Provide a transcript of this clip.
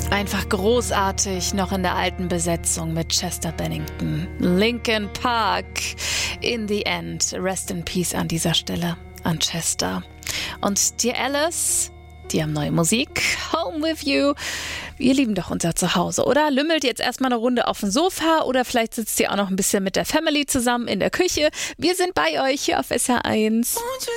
Einfach großartig, noch in der alten Besetzung mit Chester Bennington. Linkin Park, in the end. Rest in peace an dieser Stelle an Chester. Und Dear Alice, die haben neue Musik. Home with you. Ihr lieben doch unser Zuhause, oder? Lümmelt jetzt erstmal eine Runde auf dem Sofa oder vielleicht sitzt ihr auch noch ein bisschen mit der Family zusammen in der Küche. Wir sind bei euch hier auf SR1.